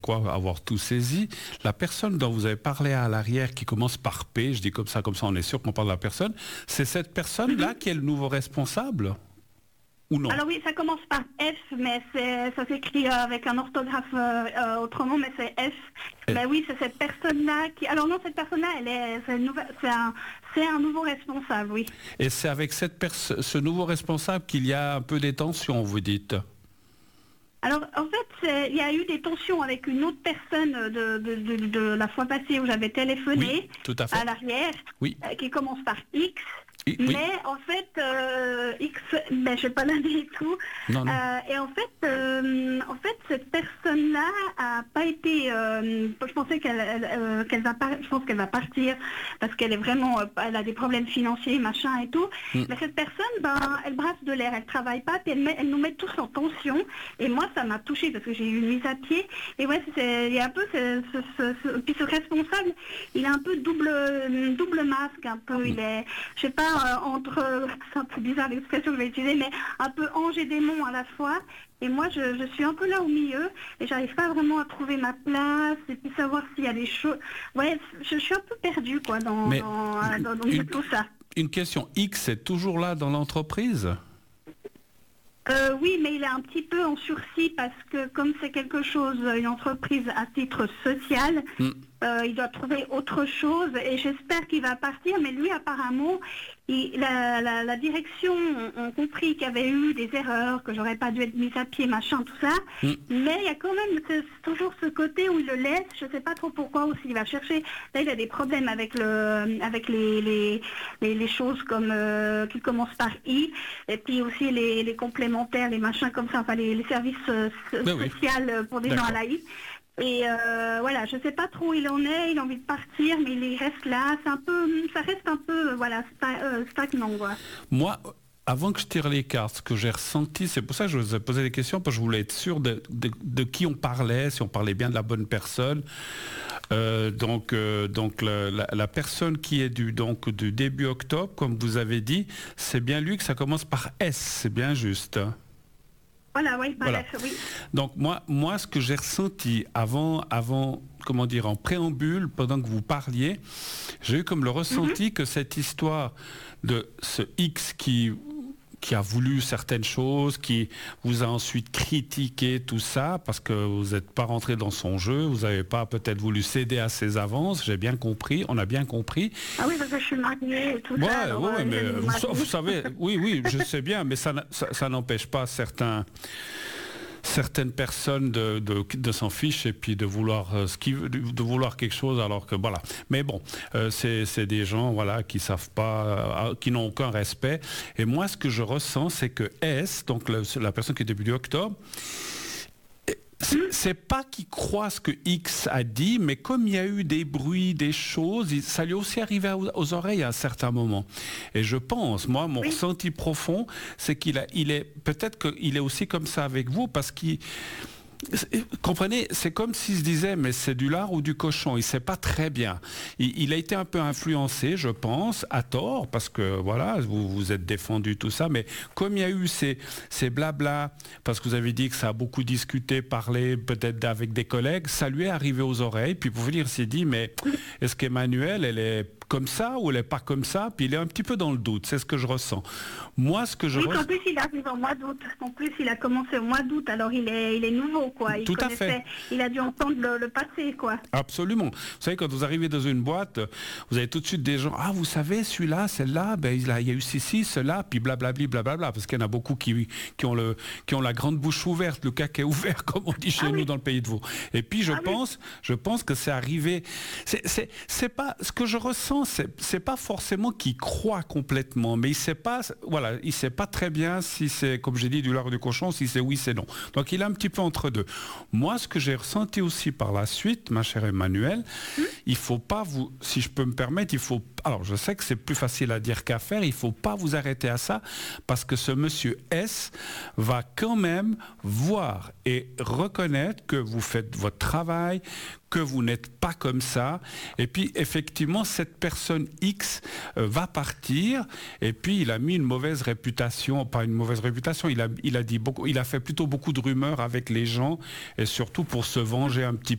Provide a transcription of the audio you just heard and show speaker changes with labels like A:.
A: quoi avoir tout saisi. La personne dont vous avez parlé à l'arrière qui commence par P, je dis comme ça on est sûr qu'on parle de la personne, c'est cette personne-là qui est le nouveau responsable ou non?
B: Alors oui, ça commence par F, mais ça s'écrit avec un orthographe autrement, mais c'est F. Ben oui, c'est cette personne-là qui... Alors non, cette personne-là, c'est un nouveau responsable, oui.
A: Et c'est avec ce nouveau responsable qu'il y a un peu des tensions, vous dites?
B: Alors, en fait, il y a eu des tensions avec une autre personne de la fois passée où j'avais téléphoné,
A: oui, tout à fait,
B: à l'arrière,
A: oui.
B: Qui commence par X.
A: Oui.
B: Mais en fait, X, ben, je sais pas l'année et tout.
A: Non.
B: Et en fait, cette personne-là a pas été. Je pensais qu'elle va partir parce qu'elle est vraiment, elle a des problèmes financiers, machin et tout. Mais cette personne, ben, elle brasse de l'air, elle travaille pas, puis elle nous met tous en tension. Et moi, ça m'a touchée parce que j'ai eu une mise à pied. Et ouais, il y a un peu puis ce responsable, il a un peu double masque, un peu. Il est, je sais pas. C'est un peu bizarre l'expression que je vais utiliser, mais un peu ange et démon à la fois. Et moi, je suis un peu là au milieu et j'arrive pas vraiment à trouver ma place et puis savoir s'il y a des choses. Ouais, je suis un peu perdue quoi dans tout ça.
A: Une question, X est toujours là dans l'entreprise?
B: Oui, mais il est un petit peu en sursis parce que comme c'est quelque chose, une entreprise à titre social, il doit trouver autre chose et j'espère qu'il va partir. Mais lui, apparemment, la direction ont compris qu'il y avait eu des erreurs, que j'aurais pas dû être mise à pied, machin, tout ça. Mais il y a quand même toujours ce côté où il le laisse. Je sais pas trop pourquoi ou s'il va chercher. Là, il a des problèmes avec les choses comme qui commencent par I et puis aussi les complémentaires, les machins comme ça, enfin les services sociaux pour des gens à l'AI. Et voilà, je sais pas trop où il en est, il a envie de partir, mais il reste là, ça reste un peu, voilà, stagnant, quoi.
A: Moi, avant que je tire les cartes, ce que j'ai ressenti, c'est pour ça que je vous ai posé des questions, parce que je voulais être sûr de qui on parlait, si on parlait bien de la bonne personne. Donc la personne qui est du début octobre, comme vous avez dit, c'est bien lui que ça commence par S, c'est bien juste.
B: Voilà, oui,
A: voilà.
B: Oui.
A: Donc moi, ce que j'ai ressenti avant, comment dire, en préambule, pendant que vous parliez, j'ai eu comme le ressenti que cette histoire de ce X qui a voulu certaines choses, qui vous a ensuite critiqué tout ça, parce que vous n'êtes pas rentré dans son jeu, vous n'avez pas peut-être voulu céder à ses avances, j'ai bien compris, on a bien compris.
B: Ah oui, parce que je suis mariée et tout ça.
A: Oui, mais vous savez, oui, je sais bien, mais ça n'empêche pas certaines personnes de s'en ficher et puis de vouloir quelque chose alors que voilà. Mais bon, c'est des gens voilà qui savent pas, qui n'ont aucun respect. Et moi, ce que je ressens, c'est que S, donc la personne qui est début octobre, c'est pas qu'il croit ce que X a dit, mais comme il y a eu des bruits, des choses, ça lui est aussi arrivé aux oreilles à un certain moment. Et je pense, moi, mon ressenti profond, c'est peut-être qu'il est aussi comme ça avec vous, parce qu'il... Comprenez, c'est comme s'il se disait mais c'est du lard ou du cochon, il ne sait pas très bien. Il a été un peu influencé, je pense, à tort, parce que voilà, vous êtes défendu tout ça, mais comme il y a eu ces blabla, parce que vous avez dit que ça a beaucoup discuté, parlé peut-être avec des collègues, ça lui est arrivé aux oreilles, puis pour venir, il s'est dit mais est-ce qu'Emmanuel, elle est comme ça ou elle n'est pas comme ça? Puis il est un petit peu dans le doute, c'est ce que je ressens. Moi, ce que je
B: en plus, il arrive au mois d'août. En plus, il a commencé au mois d'août, alors il est nouveau, quoi.
A: Tout à fait.
B: Il a dû entendre le passé, quoi.
A: Absolument. Vous savez, quand vous arrivez dans une boîte, vous avez tout de suite des gens, ah, vous savez, celui-là, celle-là, ben, il y a eu ceci, cela, puis blablabli, blablabla, parce qu'il y en a beaucoup qui ont la grande bouche ouverte, le caquet ouvert, comme on dit chez nous dans le pays de Vaud. Et puis, je pense que c'est arrivé. C'est pas, ce que je ressens, c'est pas forcément qu'il croit complètement, mais il sait pas très bien si c'est, comme j'ai dit, du lard ou du cochon, si c'est oui, c'est non. Donc il est un petit peu entre deux. Moi, ce que j'ai ressenti aussi par la suite, ma chère Emmanuelle, il faut pas si je peux me permettre, il faut alors je sais que c'est plus facile à dire qu'à faire, il ne faut pas vous arrêter à ça, parce que ce monsieur S va quand même voir et reconnaître que vous faites votre travail, que vous n'êtes pas comme ça. Et puis, effectivement, cette personne X va partir. Et puis, il a mis une mauvaise réputation, pas une mauvaise réputation, il a dit beaucoup, il a fait plutôt beaucoup de rumeurs avec les gens, et surtout pour se venger un petit